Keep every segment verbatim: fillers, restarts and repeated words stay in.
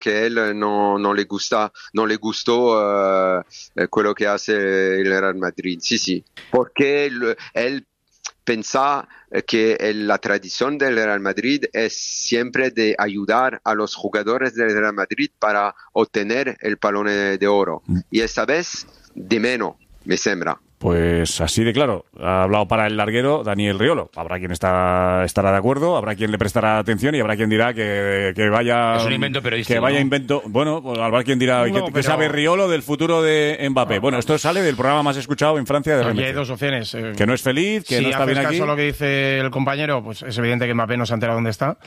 que él no, no le gusta, no le gustó uh, quello que hace el Real Madrid. Sí, sí, porque él, él piensa que la tradición del Real Madrid es siempre de ayudar a los jugadores del Real Madrid para obtener el Balón de Oro. Y esta vez de menos, me sembra. Pues así de claro, ha hablado para el larguero Daniel Riolo. Habrá quien está, estará de acuerdo, habrá quien le prestará atención y habrá quien dirá que, que vaya... Es un invento periodístico. Que vaya ¿no? invento... Bueno, pues habrá quien dirá no, que, pero... que sabe Riolo del futuro de Mbappé. No, bueno, esto sale del programa más escuchado en Francia de Aquí Remete. hay dos opciones. Eh, que no es feliz, que si no está bien aquí. Si haces caso a lo que dice el compañero, pues es evidente que Mbappé no se ha enterado dónde está.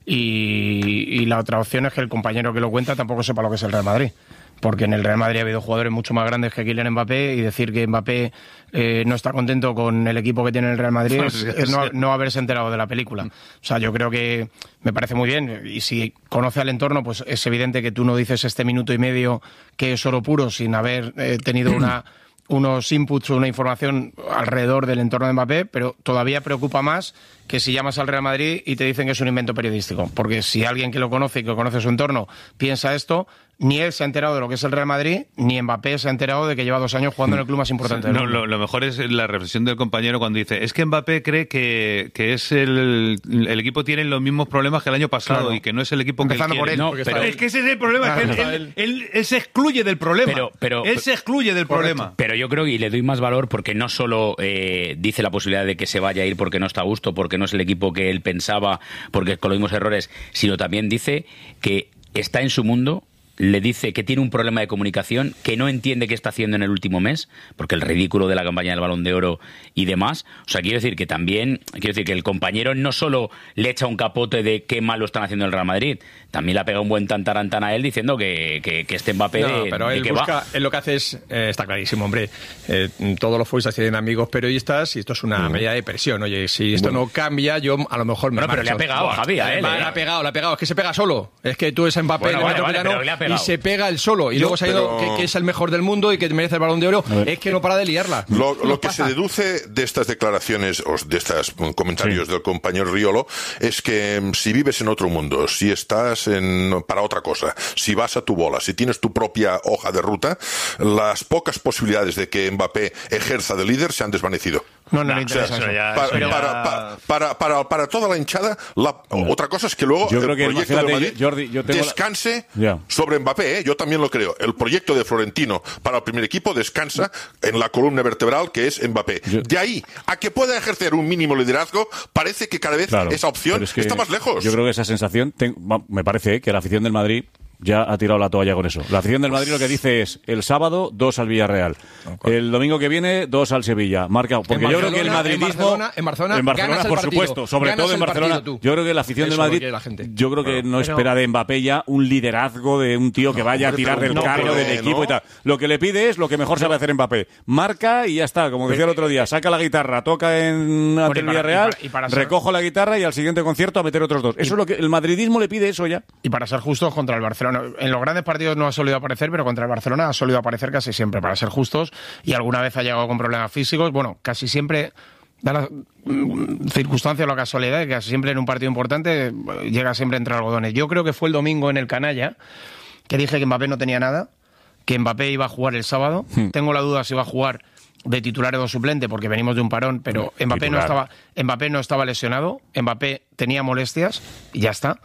Y, y la otra opción es que el compañero que lo cuenta tampoco sepa lo que es el Real Madrid. Porque en el Real Madrid ha habido jugadores mucho más grandes que Kylian Mbappé y decir que Mbappé eh, no está contento con el equipo que tiene el Real Madrid es, es no, no haberse enterado de la película. O sea, yo creo que me parece muy bien y si conoce al entorno, pues es evidente que tú no dices este minuto y medio que es oro puro sin haber eh, tenido una... unos inputs o una información alrededor del entorno de Mbappé, pero todavía preocupa más que si llamas al Real Madrid y te dicen que es un invento periodístico. Porque si alguien que lo conoce y que conoce su entorno piensa esto, ni él se ha enterado de lo que es el Real Madrid, ni Mbappé se ha enterado de que lleva dos años jugando en el club más importante del No, mundo. lo, lo mejor es la reflexión del compañero cuando dice, es que Mbappé cree que, que es el, el equipo tiene los mismos problemas que el año pasado Claro. y que no es el equipo que él Empezando por quiere. él, No, porque pero está es que ese es el problema, Claro, es que está él, él. él- él se excluye del problema. Pero- pero- él se excluye del Correcto. problema. Pero yo creo, y le doy más valor, porque no solo eh, dice la posibilidad de que se vaya a ir porque no está a gusto, porque no es el equipo que él pensaba, porque con los mismos errores, sino también dice que está en su mundo, le dice que tiene un problema de comunicación, que no entiende qué está haciendo en el último mes, porque el ridículo de la campaña del Balón de Oro y demás. O sea, quiero decir que también, quiero decir que el compañero no solo le echa un capote de qué mal lo están haciendo el Real Madrid, también le ha pegado un buen tantarantán a él diciendo que, que, que este Mbappé No, Eh, pero de él qué busca, va. él lo que hace es, eh, está clarísimo, hombre, eh, todos los futbolistas tienen amigos periodistas y esto es una medida de presión. Oye, si esto no cambia, yo a lo mejor me Bueno, pero marcho. le ha pegado, Javi, a él, Le eh. ha pegado, le ha pegado. Es que se pega solo. Es que tú eres Mbappé Bueno, en el vale, vale, metropolitano pero le ha pegado. y se pega el solo. Y Yo, luego se ha ido pero- que, que es el mejor del mundo y que merece el Balón de Oro. Es que no para de liarla. Lo, No lo que pasa. se deduce de estas declaraciones o de estos comentarios Sí. del compañero Riolo es que mm, si vives en otro mundo, si estás en, para otra cosa, si vas a tu bola, si tienes tu propia hoja de ruta, las pocas posibilidades de que Mbappé ejerza de líder se han desvanecido. No, no le O sea, interesa eso. ya- para, eso ya- para, para, para, para- para toda la hinchada, la, otra cosa es que luego Yo el creo que, proyecto de imagínate, Madrid Jordi, yo tengo la- descanse Ya. sobre Mbappé, ¿eh? Yo también lo creo. El proyecto de Florentino para el primer equipo descansa en la columna vertebral que es Mbappé. Yo- De ahí a que pueda ejercer un mínimo liderazgo, parece que cada vez Claro, esa opción pero es que está más lejos. Yo creo que esa sensación, ten- va- me parece eh, que la afición del Madrid ya ha tirado la toalla con eso. La afición del Madrid lo que dice es el sábado dos al Villarreal, el domingo que viene dos al Sevilla. Marca, porque En yo creo que el Barcelona- en madridismo Barcelona- en Barcelona en Barcelona, ganas el por partido. supuesto, sobre Ganas todo en el Barcelona. partido tú. Yo creo que la afición Eso del lo Madrid, quiere la gente. yo creo que no pero- espera de Mbappé ya un liderazgo de un tío que vaya a hombre, tirar pero del no, carro pero, del eh, equipo ¿no? y tal. Lo que le pide es lo que mejor sabe hacer Mbappé. Marca y ya está, como decía el otro día, saca la guitarra, toca en ante Bueno, y el para- Villarreal, y para- y para ser- recojo la guitarra y al siguiente concierto a meter otros dos. Eso es lo que el madridismo le pide eso ya. Y para ser justos contra el Barcelona. En los grandes partidos no ha solido aparecer, pero contra el Barcelona ha solido aparecer casi siempre, para ser justos. Y alguna vez ha llegado con problemas físicos. Bueno, casi siempre da la mm, circunstancia o la casualidad de que casi siempre en un partido importante eh, llega siempre entre algodones. Yo creo que fue el domingo en el Canalla que dije que Mbappé no tenía nada, que Mbappé iba a jugar el sábado. Tengo la duda si va a jugar de titular o de suplente porque venimos de un parón, pero Mbappé no Titular. estaba Mbappé no estaba lesionado, Mbappé tenía molestias y ya está.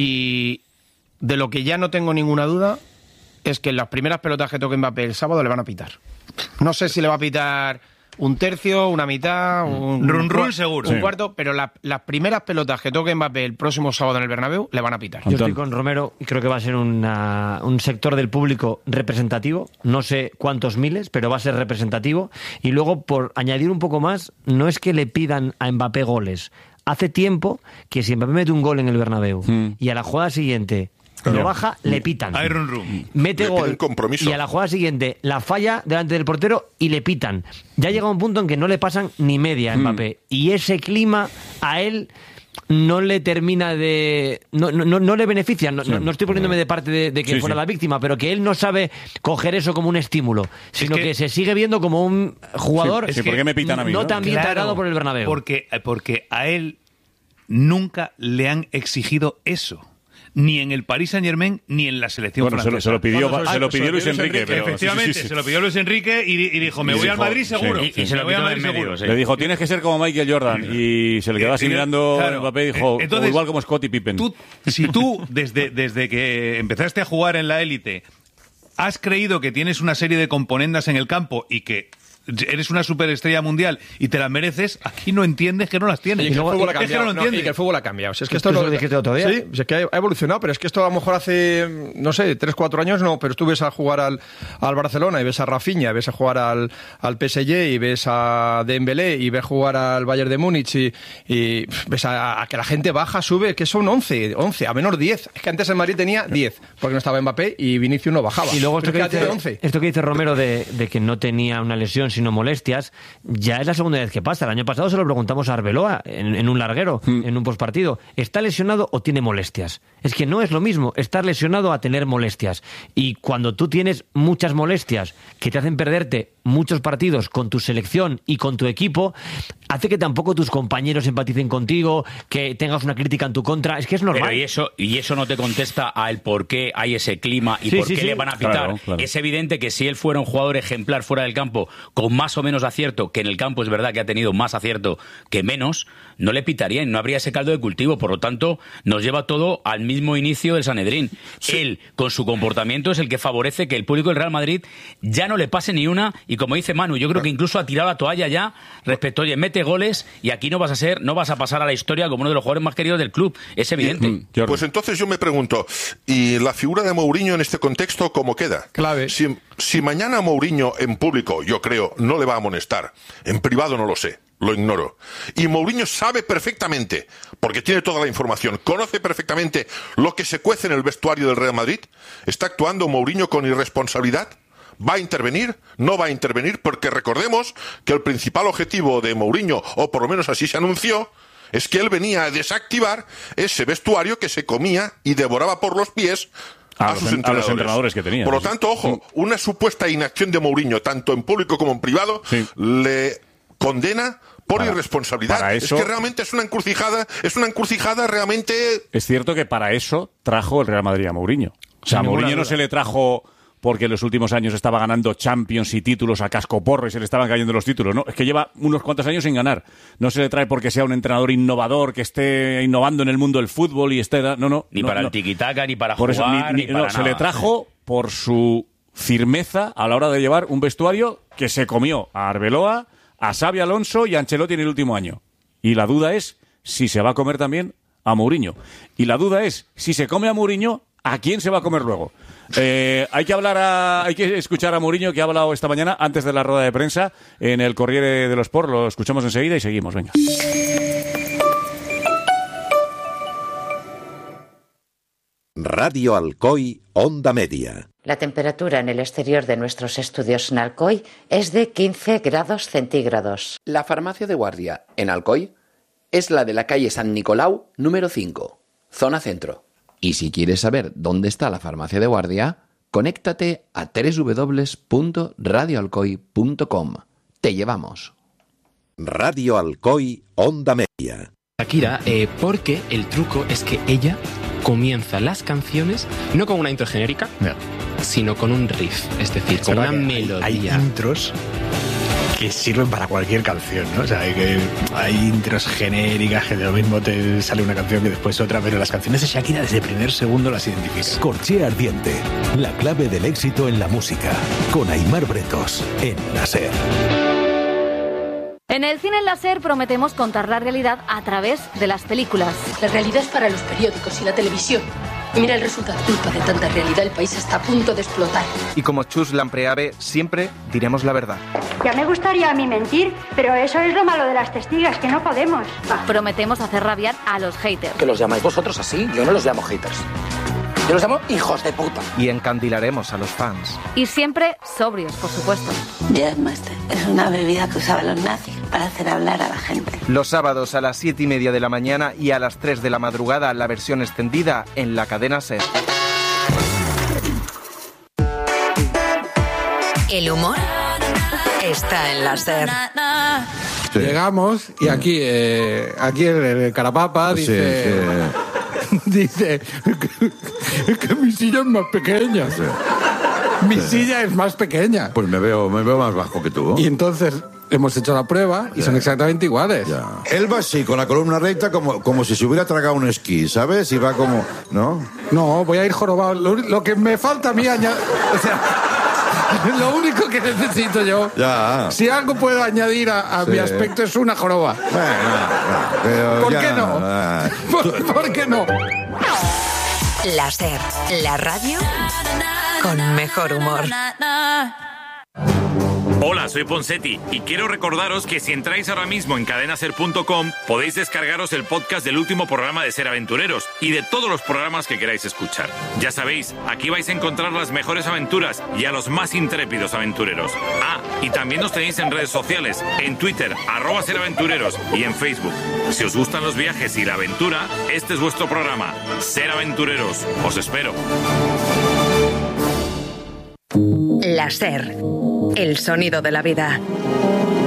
Y de lo que ya no tengo ninguna duda es que en las primeras pelotas que toque Mbappé el sábado le van a pitar. No sé si le va a pitar un tercio, una mitad, un, Run, un run, cua- seguro. un Sí. cuarto, pero la- las primeras pelotas que toque Mbappé el próximo sábado en el Bernabéu le van a pitar. Yo estoy con Romero y creo que va a ser una- un sector del público representativo. No sé cuántos miles, pero va a ser representativo. Y luego, por añadir un poco más, no es que le pidan a Mbappé goles. Hace tiempo que si Mbappé mete un gol en el Bernabéu y a la jugada siguiente lo baja, le pitan. Hay run, run. Mete Le piden gol compromiso. y a la jugada siguiente la falla delante del portero y le pitan. Ya llega un punto en que no le pasan ni media a Mbappé. Y ese clima a él no le termina de... No, no, no, no le beneficia. No, no, no estoy poniéndome de parte de, de que Sí, fuera sí. la víctima, pero que él no sabe coger eso como un estímulo, sino que- que, se sigue viendo como un jugador Sí, ¿por qué me pitan a mí, no no? tan bien Claro, tratado por el Bernabéu. Porque, porque a él nunca le han exigido eso. ni en el Paris Saint-Germain ni en la selección bueno, francesa. Se lo, se lo pidió, Bueno, se lo pidió Luis Enrique. Pero, efectivamente, sí, sí, sí. se lo pidió Luis Enrique y, y dijo, me y voy dijo, al Madrid seguro. Sí, y, y se me lo voy al pidió Madrid en medio, seguro. sí. Le dijo, tienes que ser como Michael Jordan. Y se le quedó así Y- mirando claro. Mbappé y dijo, Entonces, o igual como Scott y Pippen. Tú, si tú, desde, desde que empezaste a jugar en la élite, has creído que tienes una serie de componendas en el campo y que eres una superestrella mundial y te las mereces, aquí no entiendes que no las tienes. Y que el fútbol ha Es que cambiado. no lo no, entiendes. y que el fútbol ha cambiado. Si es que Esto esto lo dijiste otro día. Sí, es que ha evolucionado, pero es que esto a lo mejor hace, no sé, tres, cuatro años no, pero tú ves a jugar al, al Barcelona y ves a Rafinha, ves a jugar al, al P S G y ves a Dembélé y ves jugar al Bayern de Múnich y, y ves a, a que la gente baja, sube, que son once, once, a menos diez. Es que antes el Madrid tenía diez, porque no estaba Mbappé y Vinicius no bajaba. Y luego esto Pero que, es que dice, antes de once. esto que dice Romero de, de que no tenía una lesión sino molestias, ya es la segunda vez que pasa. El año pasado se lo preguntamos a Arbeloa en, en un larguero, mm. en un postpartido. ¿Está lesionado o tiene molestias? Es que no es lo mismo estar lesionado a tener molestias. Y cuando tú tienes muchas molestias que te hacen perderte muchos partidos con tu selección y con tu equipo, hace que tampoco tus compañeros empaticen contigo, que tengas una crítica en tu contra. Es que es normal. Pero y eso, y eso no te contesta a el por qué hay ese clima y Sí, por sí, qué sí. le van a pitar. Claro, claro. Es evidente que si él fuera un jugador ejemplar fuera del campo, con más o menos acierto, que en el campo es verdad que ha tenido más acierto que menos, no le pitarían, no habría ese caldo de cultivo. Por lo tanto, nos lleva todo al mismo inicio del Sanedrín. Sí. Él, con su comportamiento, es el que favorece que el público del Real Madrid ya no le pase ni una. Y como dice Manu, yo creo que incluso ha tirado la toalla ya respecto, oye, mete goles y aquí no vas a ser, no vas a pasar a la historia como uno de los jugadores más queridos del club. Es evidente. Y, pues entonces yo me pregunto, ¿y la figura de Mourinho en este contexto cómo queda? Clave. Si, si mañana Mourinho en público, yo creo, no le va a amonestar, en privado no lo sé, lo ignoro. Y Mourinho sabe perfectamente, porque tiene toda la información, conoce perfectamente lo que se cuece en el vestuario del Real Madrid. ¿Está actuando Mourinho con irresponsabilidad? ¿Va a intervenir? ¿No va a intervenir? Porque recordemos que el principal objetivo de Mourinho, o por lo menos así se anunció, es que él venía a desactivar ese vestuario que se comía y devoraba por los pies a, a, sus los, entrenadores. a los entrenadores que tenía. Por lo tanto, ojo, una supuesta inacción de Mourinho, tanto en público como en privado, sí. le condena por para, irresponsabilidad. Para eso, es que realmente es una encrucijada, es una encrucijada realmente... Es cierto que para eso trajo el Real Madrid a Mourinho. O sea, a Mourinho no se le trajo porque en los últimos años estaba ganando Champions y títulos a cascoporro y se le estaban cayendo los títulos. No, es que lleva unos cuantos años sin ganar. No se le trae porque sea un entrenador innovador, que esté innovando en el mundo del fútbol y esté... No, no. Ni no, para no. el tiquitaca, ni para por jugar, eso, ni, ni, ni para no, nada. Se le trajo por su firmeza a la hora de llevar un vestuario que se comió a Arbeloa, a Xabi Alonso y a Ancelotti en el último año. Y la duda es si se va a comer también a Mourinho. Y la duda es si se come a Mourinho, ¿a quién se va a comer luego? Eh, hay que hablar a, hay que escuchar a Mourinho, que ha hablado esta mañana antes de la rueda de prensa en el Corriere dello Sport. Lo escuchamos enseguida y seguimos. Venga. Radio Alcoy, Onda Media. La temperatura en el exterior de nuestros estudios en Alcoy es de quince grados centígrados. La farmacia de guardia en Alcoy es la de la calle San Nicolau número cinco, zona centro. Y si quieres saber dónde está la farmacia de guardia, conéctate a doble u doble u doble u punto radio alcoy punto com. Te llevamos. Radio Alcoy, Onda Media. Shakira, eh, porque el truco es que ella comienza las canciones no con una intro genérica, no. sino con un riff, es decir, es con una melodía. Hay, hay intros que sirven para cualquier canción, ¿no? O sea, hay, que, hay intros genéricas que de lo mismo te sale una canción que después otra, pero las canciones de Shakira desde el primer segundo las identificas. Corchea Ardiente, la clave del éxito en la música, con Aimar Bretos, en La SER. En el cine en la SER prometemos contar la realidad a través de las películas. La realidad es para los periódicos y la televisión. Y mira el resultado. Culpa de tanta realidad, el país está a punto de explotar. Y como Chus Lampreave, siempre diremos la verdad. Ya me gustaría a mí mentir, pero eso es lo malo de las testigas, que no podemos. Prometemos hacer rabiar a los haters. ¿Que los llamáis vosotros así? Yo no los llamo haters. Yo los llamo hijos de puta. Y encandilaremos a los fans. Y siempre sobrios, por supuesto. Jazzmaster es una bebida que usaban los nazis para hacer hablar a la gente. Los sábados a las siete y media de la mañana y a las tres de la madrugada la versión extendida en la cadena SER. El humor está en la SER. Sí. Llegamos y aquí, eh, aquí el, el Carapapa dice... Sí, sí. dice, es que mi silla es más pequeña. O sea, mi sí. silla es más pequeña. Pues me veo, me veo más bajo que tú. Y entonces hemos hecho la prueba y ya. son exactamente iguales. Ya. Él va así, con la columna recta, como, como si se hubiera tragado un esquí, ¿sabes? Y va como... ¿No? No, voy a ir jorobado. Lo, lo que me falta a mí añadir... O sea, lo único que necesito yo... Ya. Si algo puedo añadir a, a sí. mi aspecto es una joroba. Bueno, no, pero ¿Por ya, qué no? Ah. ¿Por, ¿Por qué no? La SER, la radio con mejor humor. Hola, soy Ponsetti y quiero recordaros que si entráis ahora mismo en cadena ser punto com podéis descargaros el podcast del último programa de Ser Aventureros y de todos los programas que queráis escuchar. Ya sabéis, aquí vais a encontrar las mejores aventuras y a los más intrépidos aventureros. Ah, y también nos tenéis en redes sociales, en Twitter, arroba Ser Aventureros y en Facebook. Si os gustan los viajes y la aventura, este es vuestro programa, Ser Aventureros. Os espero. La SER, el sonido de la vida.